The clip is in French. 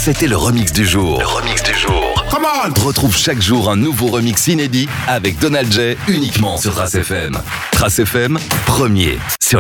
C'était le remix du jour. Le remix du jour. Come on! Retrouve chaque jour un nouveau remix inédit avec Donald J uniquement sur Trace FM. Trace FM, premier sur